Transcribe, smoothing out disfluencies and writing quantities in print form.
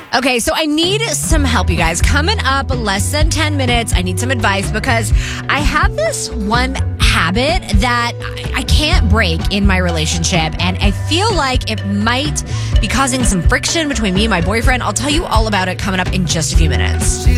Okay, so I need some help, you guys. Coming up less than 10 minutes, I need some advice because I have this one habit that I can't break in my relationship, and I feel like it might be causing some friction between me and my boyfriend. I'll tell you all about it coming up in just a few minutes.